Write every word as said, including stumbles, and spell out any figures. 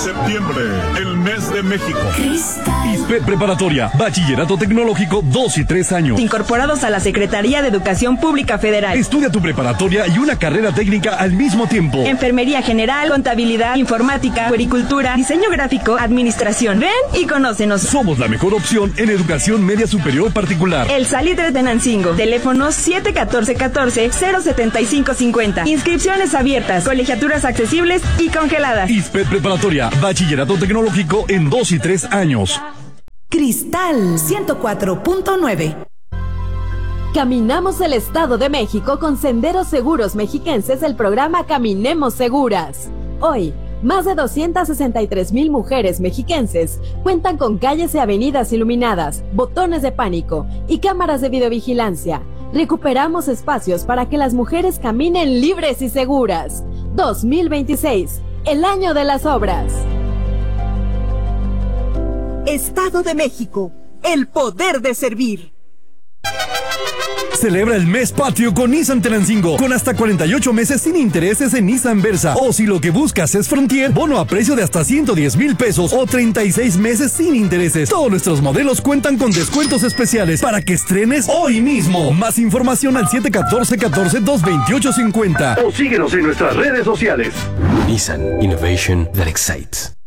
Septiembre, el mes de México. ISPED Preparatoria, Bachillerato Tecnológico dos y tres años. Incorporados a la Secretaría de Educación Pública Federal. Estudia tu preparatoria y una carrera técnica al mismo tiempo. Enfermería general, contabilidad, informática, puericultura, diseño gráfico, administración. Ven y conócenos. Somos la mejor opción en educación media superior particular. El Salitre Tenancingo. Teléfono siete uno cuatro uno cuatro cero siete cinco cinco cero. Inscripciones abiertas, colegiaturas accesibles y congeladas. ISPED Preparatoria, Bachillerato Tecnológico en dos y tres años. Cristal ciento cuatro punto nueve. Caminamos el Estado de México con Senderos Seguros Mexiquenses, el programa Caminemos Seguras. Hoy, más de doscientas sesenta y tres mil mujeres mexiquenses cuentan con calles y avenidas iluminadas, botones de pánico y cámaras de videovigilancia. Recuperamos espacios para que las mujeres caminen libres y seguras. dos mil veintiséis, el año de las obras. Estado de México, el poder de servir. Celebra el mes patrio con Nissan Tenancingo, con hasta cuarenta y ocho meses sin intereses en Nissan Versa. O si lo que buscas es Frontier, bono a precio de hasta ciento diez mil pesos o treinta y seis meses sin intereses. Todos nuestros modelos cuentan con descuentos especiales para que estrenes hoy mismo. Más información al siete uno cuatro, catorce, dos veintiocho cincuenta o síguenos en nuestras redes sociales. Nissan Innovation that excites.